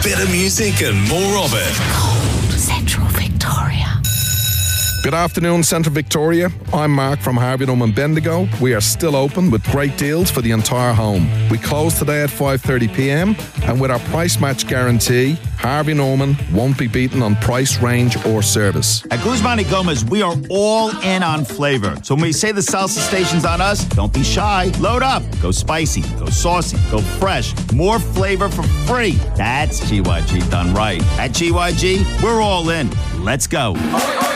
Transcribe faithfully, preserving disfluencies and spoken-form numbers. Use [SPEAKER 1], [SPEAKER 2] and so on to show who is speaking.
[SPEAKER 1] bit of music and more of it.
[SPEAKER 2] Cold Central Victoria.
[SPEAKER 3] Good afternoon, Central Victoria. I'm Mark from Harvey Norman Bendigo. We are still open with great deals for the entire home. We close today at five thirty p m and with our price match guarantee, Harvey Norman won't be beaten on price, range or service.
[SPEAKER 4] At Guzman y Gomez, we are all in on flavor. So when we say the salsa station's on us, don't be shy. Load up. Go spicy. Go saucy. Go fresh. More flavor for free. That's G Y G done right. At G Y G, we're all in. Let's go.